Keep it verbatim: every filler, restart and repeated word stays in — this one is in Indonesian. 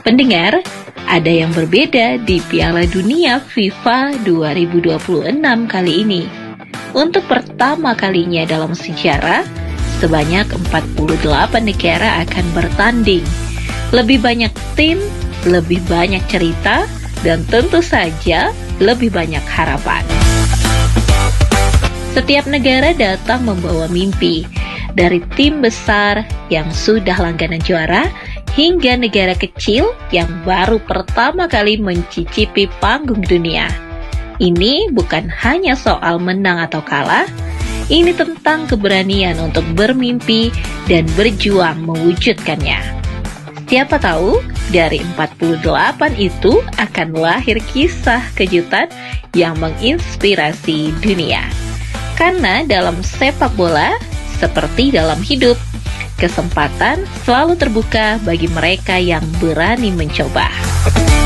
Pendengar, ada yang berbeda di Piala Dunia FIFA dua ribu dua puluh enam kali ini. Untuk pertama kalinya dalam sejarah, sebanyak empat puluh delapan negara akan bertanding. Lebih banyak tim, lebih banyak cerita, dan tentu saja lebih banyak harapan. Setiap negara datang membawa mimpi, dari tim besar yang sudah langganan juara, hingga negara kecil yang baru pertama kali mencicipi panggung dunia. Ini bukan hanya soal menang atau kalah, ini tentang keberanian untuk bermimpi dan berjuang mewujudkannya. Siapa tahu dari empat puluh delapan itu akan lahir kisah kejutan yang menginspirasi dunia. Karena dalam sepak bola, seperti dalam hidup, kesempatan selalu terbuka bagi mereka yang berani mencoba.